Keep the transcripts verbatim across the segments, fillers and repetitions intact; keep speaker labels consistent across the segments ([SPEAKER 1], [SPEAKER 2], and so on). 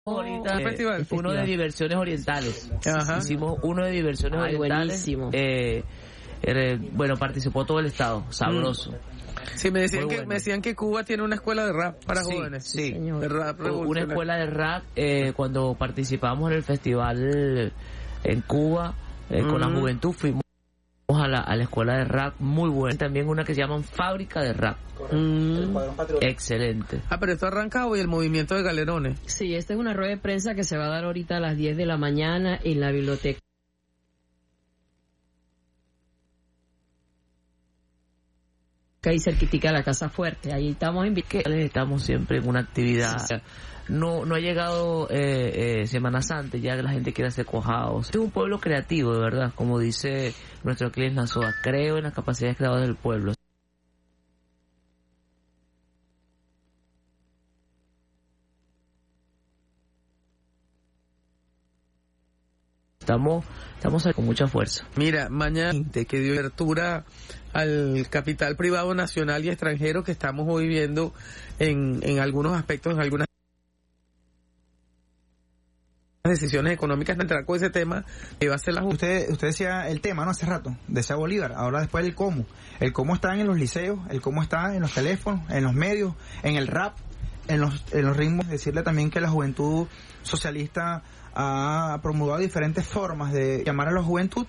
[SPEAKER 1] ahorita
[SPEAKER 2] ¿Qué festival?
[SPEAKER 1] eh, uno de diversiones orientales.
[SPEAKER 2] Ajá.
[SPEAKER 1] Hicimos uno de diversiones
[SPEAKER 3] Ay,
[SPEAKER 1] orientales.
[SPEAKER 3] buenísimo.
[SPEAKER 1] Eh, eh, bueno, participó todo el estado, sabroso.
[SPEAKER 2] Sí, me decían
[SPEAKER 1] Muy
[SPEAKER 2] que
[SPEAKER 1] bueno.
[SPEAKER 2] me decían que Cuba tiene una escuela de rap para
[SPEAKER 1] Sí,
[SPEAKER 2] jóvenes.
[SPEAKER 1] sí.
[SPEAKER 2] De rap
[SPEAKER 1] Una
[SPEAKER 2] revolucionario.
[SPEAKER 1] escuela de rap, eh, cuando participamos en el festival en Cuba, eh, con
[SPEAKER 2] Mm.
[SPEAKER 1] la juventud, fuimos a la, a la escuela de rap, muy buena. También una que se llaman Fábrica de Rap.
[SPEAKER 2] Mm.
[SPEAKER 1] Excelente.
[SPEAKER 2] Ah, pero esto arranca hoy el movimiento de galerones.
[SPEAKER 3] Sí, esta es una rueda de prensa que se va a dar ahorita a las diez de la mañana en la biblioteca. Ahí cerquitica de la Casa Fuerte, ahí estamos invitados.
[SPEAKER 1] Que estamos siempre en una actividad. No no ha llegado eh, eh, Semana Santa, ya que la gente quiere hacer cojados. Es un pueblo creativo, de verdad, como dice nuestro Clis Nazoa. Creo en las capacidades creadoras del pueblo. Estamos, estamos con mucha fuerza.
[SPEAKER 2] Mira, mañana que dio apertura al capital privado nacional y extranjero que estamos hoy viendo en, en algunos aspectos, en algunas decisiones económicas, entrar con ese tema que va a ser la justicia.
[SPEAKER 4] Usted, usted decía el tema, ¿no? Hace rato, decía Bolívar, ahora después el cómo. El cómo está en los liceos, el cómo está en los teléfonos, en los medios, en el rap, en los, en los ritmos. Decirle también que la juventud socialista ha promulgado diferentes formas de llamar a la juventud.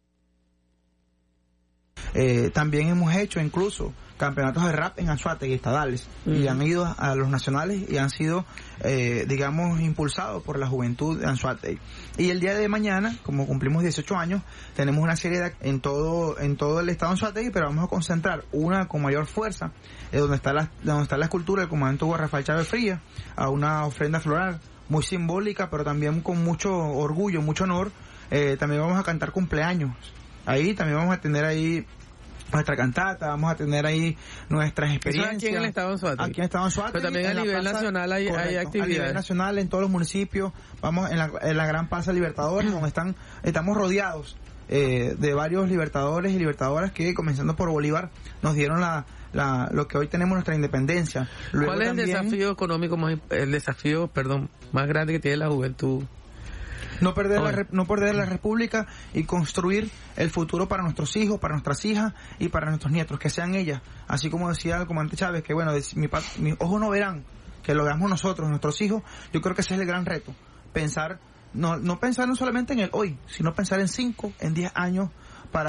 [SPEAKER 4] Eh, también hemos hecho incluso campeonatos de rap en Anzoátegui y estadales, uh-huh. y han ido a los nacionales y han sido, eh, digamos, impulsados por la juventud de Anzoátegui. Y el día de mañana, como cumplimos dieciocho años, tenemos una serie de, en todo en todo el estado de Anzoátegui, pero vamos a concentrar una con mayor fuerza, eh, donde está la donde está la escultura del comandante Hugo Rafael Chávez Frías, a una ofrenda floral muy simbólica, pero también con mucho orgullo, mucho honor. Eh, también vamos a cantar cumpleaños. Ahí también vamos a tener ahí nuestra cantata, vamos a tener ahí nuestras experiencias.
[SPEAKER 2] Aquí en el estado de Anzoátegui.
[SPEAKER 4] Aquí en el estado de Anzoátegui.
[SPEAKER 2] Pero también a nivel nacional hay, hay actividades.
[SPEAKER 4] A nivel nacional, en todos los municipios, vamos en la, en la Gran Plaza Libertadores, donde están, estamos rodeados eh, de varios libertadores y libertadoras que, comenzando por Bolívar, nos dieron la, la lo que hoy tenemos, nuestra independencia. Luego
[SPEAKER 2] ¿Cuál es
[SPEAKER 4] también,
[SPEAKER 2] el desafío económico más, el desafío, perdón, más grande que tiene la juventud?
[SPEAKER 4] No perder, la, no perder la república y construir el futuro para nuestros hijos, para nuestras hijas y para nuestros nietos, que sean ellas. Así como decía el comandante Chávez, que bueno, mi, mis ojos no verán, que lo veamos nosotros, nuestros hijos. Yo creo que ese es el gran reto. Pensar, no, no pensar no solamente en el hoy, sino pensar en cinco, en diez años para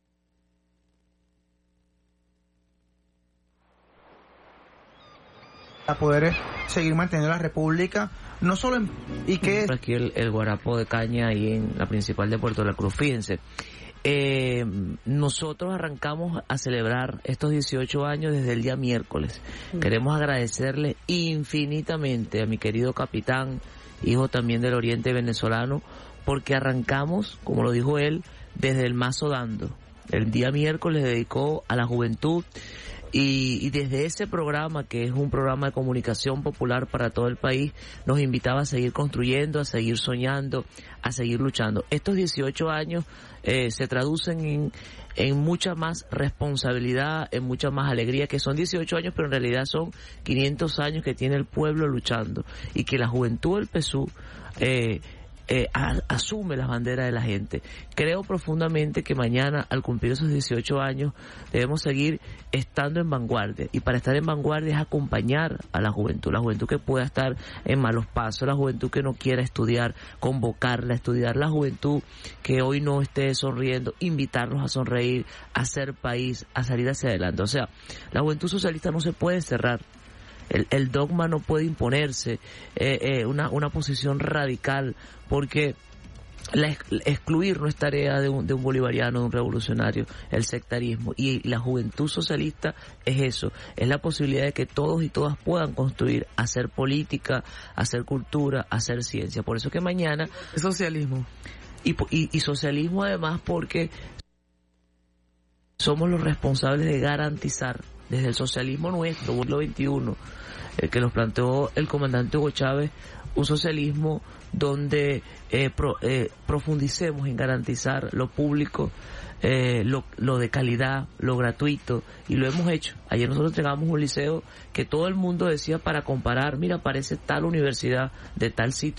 [SPEAKER 4] poder seguir manteniendo la república. No solo en, y que
[SPEAKER 1] aquí el, el guarapo de caña ahí en la principal de Puerto La Cruz. Fíjense, eh, nosotros arrancamos a celebrar estos dieciocho años desde el día miércoles. Mm. Queremos agradecerle infinitamente a mi querido capitán, hijo también del oriente venezolano, porque arrancamos, como lo dijo él, desde el mazo dando. El día miércoles dedicó a la juventud. Y, y desde ese programa, que es un programa de comunicación popular para todo el país, nos invitaba a seguir construyendo, a seguir soñando, a seguir luchando. Estos dieciocho años eh, se traducen en, en mucha más responsabilidad, en mucha más alegría, que son dieciocho años, pero en realidad son quinientos años que tiene el pueblo luchando, y que la juventud del P S U eh, Eh, a, asume las banderas de la gente. Creo profundamente que mañana, al cumplir esos dieciocho años, debemos seguir estando en vanguardia, y para estar en vanguardia es acompañar a la juventud, la juventud que pueda estar en malos pasos, la juventud que no quiera estudiar, convocarla a estudiar, la juventud que hoy no esté sonriendo, invitarlos a sonreír, a hacer país, a salir hacia adelante. O sea, la juventud socialista no se puede cerrar. El, el dogma no puede imponerse, eh, eh, una, una posición radical, porque la, excluir no es tarea de un, de un bolivariano, de un revolucionario, el sectarismo. Y la juventud socialista es eso, es la posibilidad de que todos y todas puedan construir, hacer política, hacer cultura, hacer ciencia. Por eso que mañana...
[SPEAKER 2] Socialismo.
[SPEAKER 1] Y, y, y socialismo además porque somos los responsables de garantizar, desde el socialismo nuestro, siglo veintiuno, el que nos planteó el comandante Hugo Chávez, un socialismo donde eh, pro, eh, profundicemos en garantizar lo público, eh, lo, lo de calidad, lo gratuito, y lo hemos hecho. Ayer nosotros entregamos un liceo que todo el mundo decía para comparar, mira, parece tal universidad de tal sitio.